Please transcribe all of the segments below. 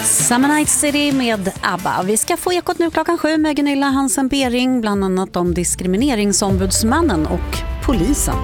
Summer Night City med ABBA. Vi ska få ekot nu klockan 7 med Gunilla Hansen-Bering, bland annat om diskrimineringsombudsmannen och polisen.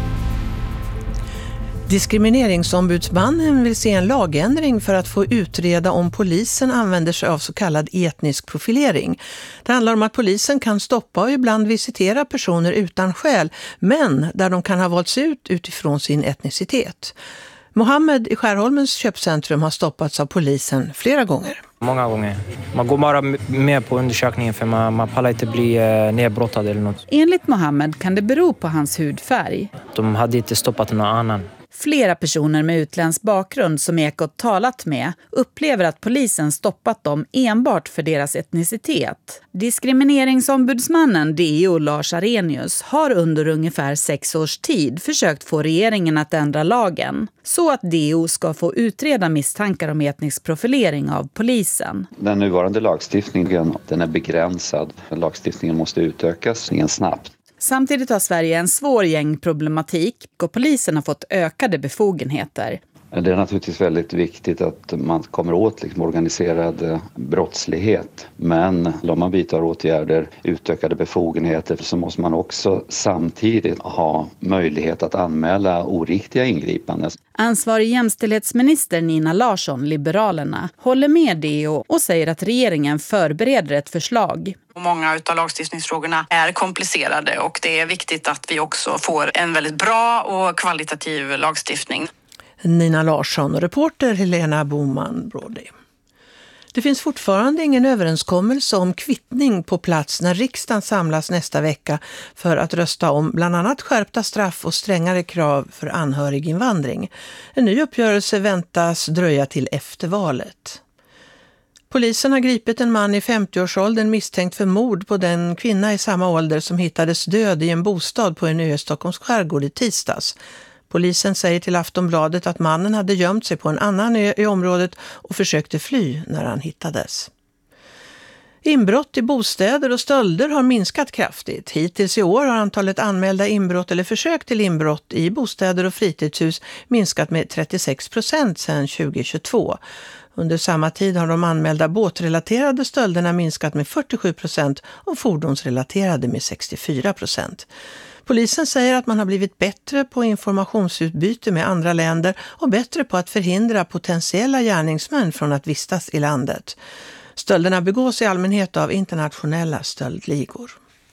Diskrimineringsombudsmannen vill se en lagändring för att få utreda om polisen använder sig av så kallad etnisk profilering. Det handlar om att polisen kan stoppa och ibland visitera personer utan skäl, men där de kan ha valts ut utifrån sin etnicitet. Mohammed i Skärholmens köpcentrum har stoppats av polisen flera gånger. Många gånger. Man går bara med på undersökningen för man pallar inte bli nedbrottad eller något. Enligt Mohammed kan det bero på hans hudfärg. De hade inte stoppat någon annan. Flera personer med utländsk bakgrund som Ekot talat med upplever att polisen stoppat dem enbart för deras etnicitet. Diskrimineringsombudsmannen DO Lars Arrhenius har under ungefär 6 års tid försökt få regeringen att ändra lagen så att DO ska få utreda misstankar om etnisk profilering av polisen. Den nuvarande lagstiftningen, den är begränsad. Lagstiftningen måste utökas snabbt. Samtidigt har Sverige en svår gängproblematik och polisen har fått ökade befogenheter. Det är naturligtvis väldigt viktigt att man kommer åt organiserad brottslighet. Men om man vidtar åtgärder, utökade befogenheter, så måste man också samtidigt ha möjlighet att anmäla oriktiga ingripanden. Ansvarig jämställdhetsminister Nina Larsson, Liberalerna, håller med DO och säger att regeringen förbereder ett förslag. Många av lagstiftningsfrågorna är komplicerade och det är viktigt att vi också får en väldigt bra och kvalitativ lagstiftning. Nina Larsson och reporter Helena Boman-Brody. Det finns fortfarande ingen överenskommelse om kvittning på plats när riksdagen samlas nästa vecka för att rösta om bland annat skärpta straff och strängare krav för anhöriginvandring. En ny uppgörelse väntas dröja till efter valet. Polisen har gripit en man i 50-årsåldern misstänkt för mord på den kvinna i samma ålder som hittades död i en bostad på en ö i Stockholms skärgård i tisdags. Polisen säger till Aftonbladet att mannen hade gömt sig på en annan ö i området och försökte fly när han hittades. Inbrott i bostäder och stölder har minskat kraftigt. Hittills i år har antalet anmälda inbrott eller försök till inbrott i bostäder och fritidshus minskat med 36% sedan 2022. Under samma tid har de anmälda båtrelaterade stölderna minskat med 47% och fordonsrelaterade med 64%. Polisen säger att man har blivit bättre på informationsutbyte med andra länder och bättre på att förhindra potentiella gärningsmän från att vistas i landet. Stölderna begås i allmänhet av internationella stöldligor.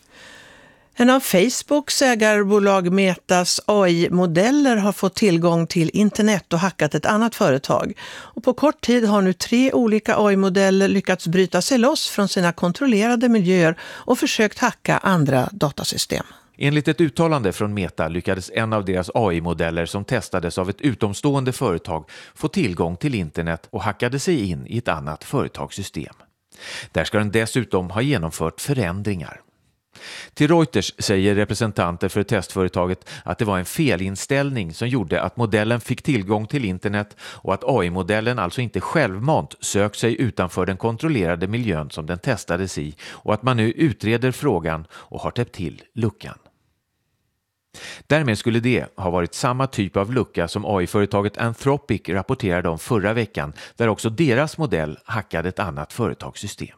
En av Facebooks ägarbolag Metas AI-modeller har fått tillgång till internet och hackat ett annat företag. Och på kort tid har nu 3 olika AI-modeller lyckats bryta sig loss från sina kontrollerade miljöer och försökt hacka andra datasystem. Enligt ett uttalande från Meta lyckades en av deras AI-modeller som testades av ett utomstående företag få tillgång till internet och hackade sig in i ett annat företagssystem. Där ska den dessutom ha genomfört förändringar. Till Reuters säger representanter för testföretaget att det var en felinställning som gjorde att modellen fick tillgång till internet och att AI-modellen alltså inte självmant sökt sig utanför den kontrollerade miljön som den testades i och att man nu utreder frågan och har täppt till luckan. Därmed skulle det ha varit samma typ av lucka som AI-företaget Anthropic rapporterade om förra veckan, där också deras modell hackade ett annat företagssystem.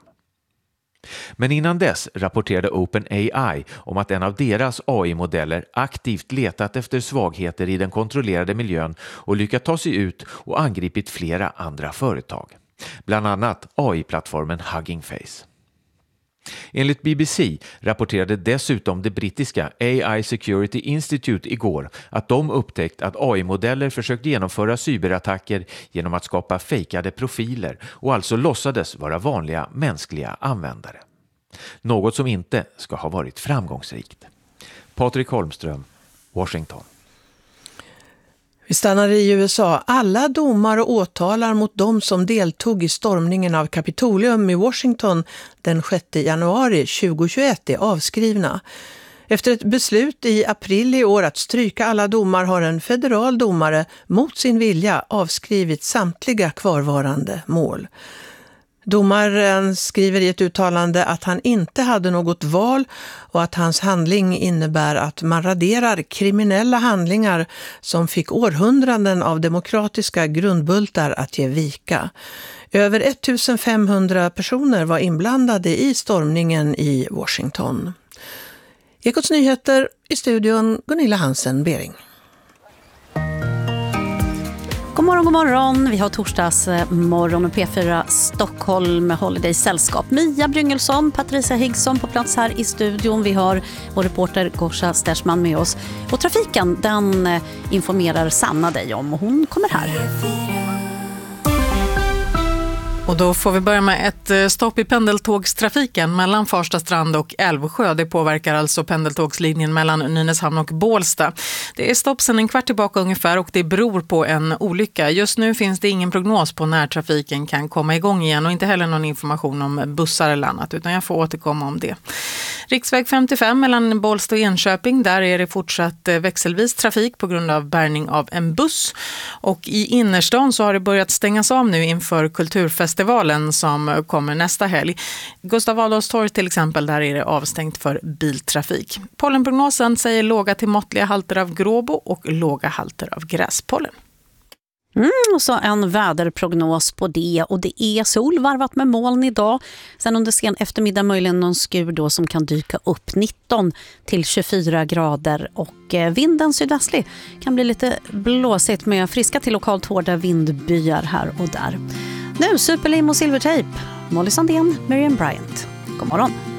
Men innan dess rapporterade OpenAI om att en av deras AI-modeller aktivt letat efter svagheter i den kontrollerade miljön och lyckats ta sig ut och angripit flera andra företag. Bland annat AI-plattformen Hugging Face. Enligt BBC rapporterade dessutom det brittiska AI Security Institute igår att de upptäckt att AI-modeller försökt genomföra cyberattacker genom att skapa fejkade profiler och alltså låtsades vara vanliga mänskliga användare. Något som inte ska ha varit framgångsrikt. Patrik Holmström, Washington. Vi stannar i USA. Alla domar och åtalar mot de som deltog i stormningen av Kapitolium i Washington den 6 januari 2021 är avskrivna. Efter ett beslut i april i år att stryka alla domar har en federal domare mot sin vilja avskrivit samtliga kvarvarande mål. Domaren skriver i ett uttalande att han inte hade något val och att hans handling innebär att man raderar kriminella handlingar som fick århundraden av demokratiska grundbultar att ge vika. Över 1500 personer var inblandade i stormningen i Washington. Ekots nyheter i studion Gunilla Hansen-Bering. God morgon, god morgon. Vi har torsdagsmorgon och P4 Stockholm Holiday Sällskap. Mia Bryngelsson, Patricia Higgsson på plats här i studion. Vi har vår reporter Gorsa Stersman med oss. Och trafiken, den informerar Sanna dig om och hon kommer här. Och då får vi börja med ett stopp i pendeltågstrafiken mellan Farstastrand och Älvsjö. Det påverkar alltså pendeltågslinjen mellan Nynäshamn och Bålsta. Det är stopp sedan en kvart tillbaka ungefär och det beror på en olycka. Just nu finns det ingen prognos på när trafiken kan komma igång igen och inte heller någon information om bussar eller annat, utan jag får återkomma om det. Riksväg 55 mellan Bålsta och Enköping, där är det fortsatt växelvis trafik på grund av bärgning av en buss. Och i innerstan så har det börjat stängas av nu inför kulturfestivalen som kommer nästa helg. Gustav Adolfs torg till exempel, där är det avstängt för biltrafik. Pollenprognosen säger låga till måttliga halter av gråbo och låga halter av gräspollen. Och så en väderprognos på det, och det är sol varvat med moln idag. Sen under sen eftermiddag möjligen någon skur då som kan dyka upp 19 till 24 grader och vinden sydvästlig kan bli lite blåsigt med friska till lokalt hårda vindbyar här och där. Nu Superlim och Silvertape, Molly Sandén, Miriam Bryant. God morgon.